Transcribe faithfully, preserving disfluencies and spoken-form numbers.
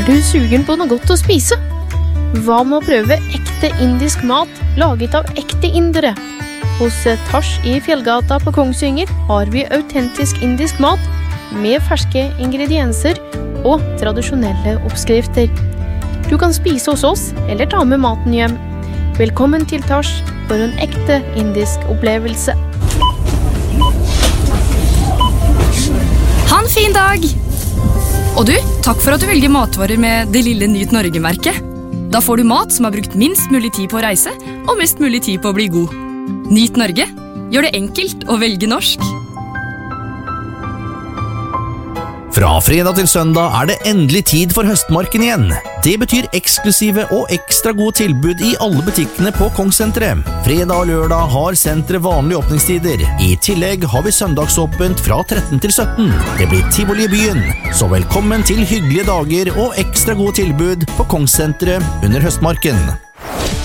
du sugen på noe godt å spise? Hva med å prøve ekte indisk mat laget av ekte indere? Hos Tash i Fjellgata på Kongsvinger har vi autentisk indisk mat med ferske ingredienser og tradisjonelle oppskrifter. Du kan spise hos oss eller ta med maten hjem. Velkommen til Tash for en ekte indisk opplevelse. Ha en fin dag! Og du, takk for at du velger matvarer med det lille Nyt Norge-merket. Da får du mat som har brukt minst mulig tid på å reise, og mest mulig tid på å bli god. Nyt Norge. Gjør det enkelt å velge norsk. Fra fredag til søndag er det endelig tid for høstmarken igjen. Det betyr eksklusive og ekstra gode tilbud i alle butikkene på Kongssenteret. Fredag og lørdag har senteret vanlige åpningstider. I tillegg har vi søndagsåpent fra tretten til sytten. Det blir tivoli i byen, så velkommen til hyggelige dager og ekstra gode tilbud på Kongssenteret under høstmarken.